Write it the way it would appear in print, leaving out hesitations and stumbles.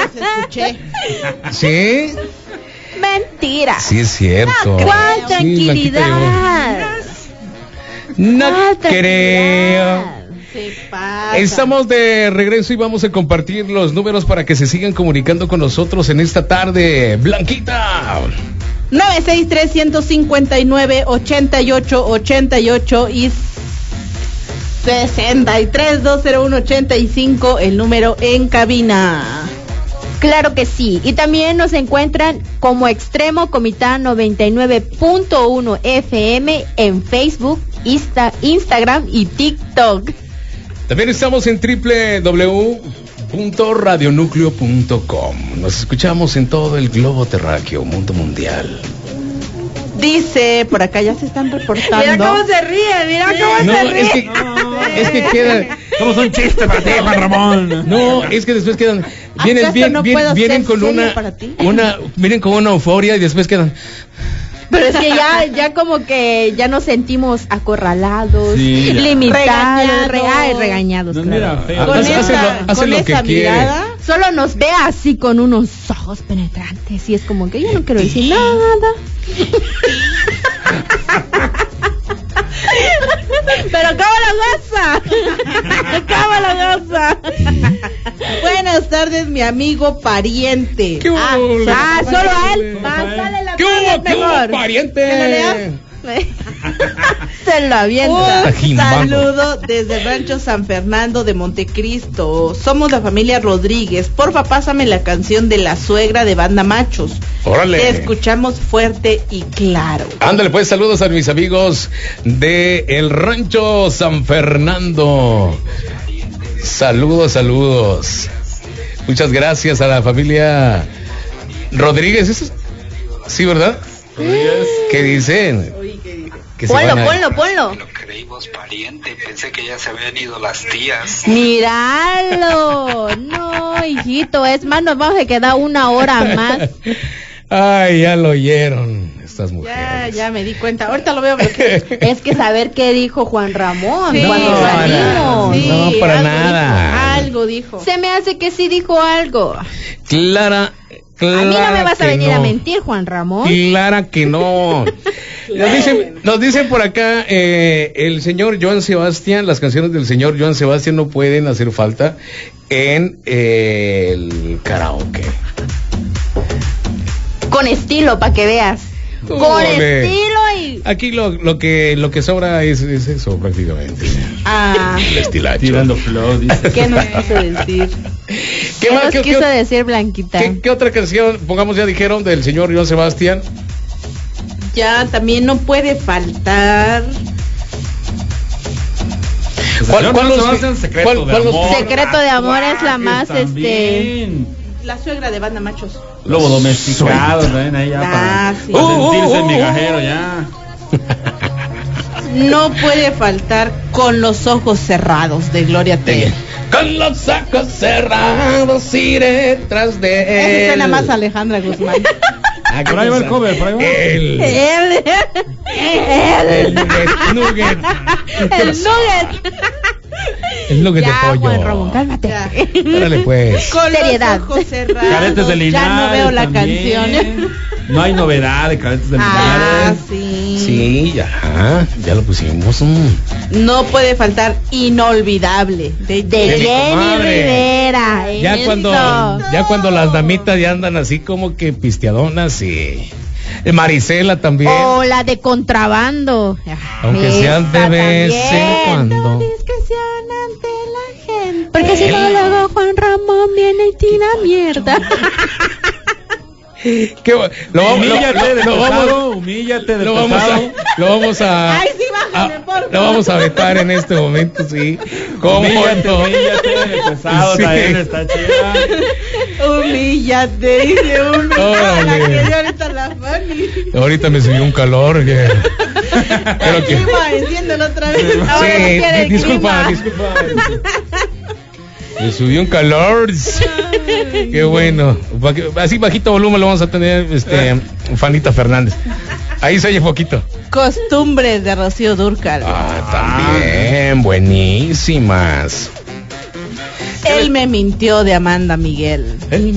escuché. ¿Sí? Mentira. Sí, es cierto. ¿Cuál tranquilidad? No creo. Se pasa. Estamos de regreso y vamos a compartir los números para que se sigan comunicando con nosotros en esta tarde. Blanquita. 963-159-8888 y 63-201-85, el número en cabina. Claro que sí. Y también nos encuentran como Extremo Comitán 99.1 FM en Facebook, Instagram y TikTok. También estamos en www.radionucleo.com. Nos escuchamos en todo el globo terráqueo, mundo mundial. Dice, por acá ya se están reportando. Mira cómo se ríe, mira cómo se ríe. Es que queda. Somos un chiste para ti, Juan Ramón. No, es que después quedan. Vienen con vienen con una euforia y después quedan. Pero es que ya como que ya nos sentimos acorralados, sí, limitados, regañados. No, claro. mira, Con Hace lo que esa quiere. mirada, solo nos ve así con unos ojos penetrantes y es como que yo no quiero decir nada. Pero ¿cómo lo goza? ¿Cómo lo goza? buenas tardes, mi amigo pariente. ¿Qué hubo? Solo a él. Pásale la ¿Qué hubo, mejor. pariente? ¿Que lo leas? Se lo avienta. Un saludo desde Rancho San Fernando de Montecristo. Somos la familia Rodríguez. Porfa, pásame la canción de La Suegra de Banda Machos. Órale. Te escuchamos fuerte y claro. Ándale, pues, saludos a mis amigos de el Rancho San Fernando. Saludos. Muchas gracias a la familia Rodríguez. ¿Eso? Sí, ¿verdad? Rodríguez. ¿Qué dicen? Que se Ponlo. Lo creímos pariente, pensé que ya se habían ido las tías. Míralo. No, hijito, es más, nos vamos a quedar una hora más. Ay, ya lo oyeron estas mujeres. Ya me di cuenta. Ahorita lo veo bloqueado. Es que saber qué dijo Juan Ramón Sí, cuando no, salimos. Sí, no, para algo nada. dijo, algo dijo. Se me hace que sí dijo algo. Clara A mí no me vas a que venir a no. mentir, Juan Ramón. Clara que no. Nos dicen por acá, el señor Joan Sebastián, las canciones del señor Joan Sebastián no pueden hacer falta en el karaoke. Con estilo, para que veas. Con Órale. estilo y... Aquí lo que sobra es eso prácticamente. El estilacho. Tirando flow, dice. ¿Qué nos quiso decir? ¿Qué nos quiso decir, Blanquita? ¿Qué otra canción, pongamos, ya dijeron, del señor Joan Sebastián? Ya también no puede faltar. ¿Cuál Secreto de los- amor? Secreto de amor es la más, También. La Suegra de Banda Machos. Lobo domesticado, también ahí ya para sí. sentirse migajero ya. No puede faltar Con los ojos cerrados de Gloria Trevi. Con los ojos cerrados iré tras de él. Ese suena más a Alejandra Guzmán. Por ahí va el cover, por ahí va. El nugget. El nugget de Ya, pollo. Juan Ramón, cálmate. Ya. Órale, pues. Con Seriedad. los ojos cerrados. Cadetes de Linares. Ya no veo la también. canción. No hay novedad de Cadetes de Linares. Sí. Sí, ya lo pusimos. No puede faltar Inolvidable de De mi Jenny comadre. Rivera. Ya eso. cuando las damitas ya andan así como que pisteadonas y Marisela también. O la de Contrabando. Aunque sean de Esa vez también. en cuando. Discreción ante la gente. Porque si no, luego Juan Ramón viene y tira mierda. Humíllate de Lo Ay, sí, bájame, por favor. lo vamos a vetar en este momento, sí. ¿Cómo Humíllate no? de pesado, Sí. también está chida. Humíllate, dice uno. Órale. La que dio ahorita la Fanny. Ahorita me subió un calor. Pero que... Enciéndelo otra vez. Ahora no quiere el disculpa. Me subió un calor. Qué bueno. Así bajito volumen lo vamos a tener, Fanita Fernández. Ahí se oye poquito. Costumbres de Rocío Dúrcal. También buenísimas. Él me mintió de Amanda Miguel. Él